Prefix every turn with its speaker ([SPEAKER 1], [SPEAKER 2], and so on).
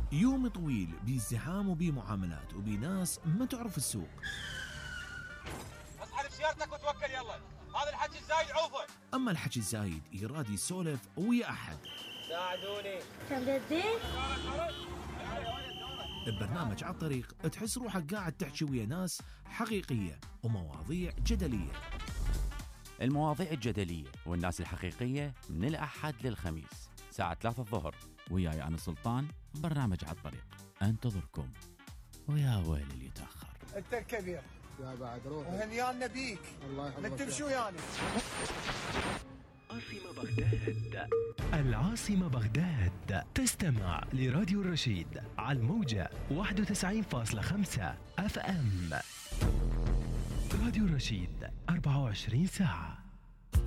[SPEAKER 1] يوم طويل بازدحام وبمعاملات وبناس ما تعرف السوق.
[SPEAKER 2] اصحى بسيارتك وتوكل يلا، هذا الحكي الزايد عوفه.
[SPEAKER 1] اما الحكي الزايد يراد يسولف ويا احد.
[SPEAKER 2] ساعدوني.
[SPEAKER 3] كم جدين؟
[SPEAKER 1] ببرنامج على الطريق تحس روحك قاعد تحكي ويا ناس حقيقية ومواضيع جدلية.
[SPEAKER 4] المواضيع الجدلية والناس الحقيقية من الأحد للخميس ساعة 3 الظهر، وياي أنا سلطان. برنامج على الطريق انتظركم، ويا ويل اللي يتأخر.
[SPEAKER 5] انت الكبير
[SPEAKER 6] يا بعد روح
[SPEAKER 5] وهنيانا بيك.
[SPEAKER 6] الله يحفظك.
[SPEAKER 5] نكتب شو يعني؟
[SPEAKER 7] عاصمة بغداد. العاصمة بغداد. تستمع لراديو الرشيد على الموجة 91.5 FM. راديو الرشيد 24 ساعة.